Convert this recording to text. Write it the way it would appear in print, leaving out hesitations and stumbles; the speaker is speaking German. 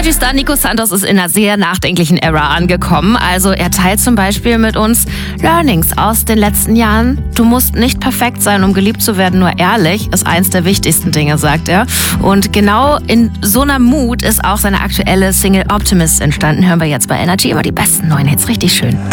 Energy-Star Nico Santos ist in einer sehr nachdenklichen Ära angekommen. Also er teilt zum Beispiel mit uns Learnings aus den letzten Jahren. Du musst nicht perfekt sein, um geliebt zu werden, nur ehrlich ist eins der wichtigsten Dinge, sagt er. Und genau in so einer Mut ist auch seine aktuelle Single Optimist entstanden. Hören wir jetzt bei Energy immer die besten neuen Hits. Richtig schön.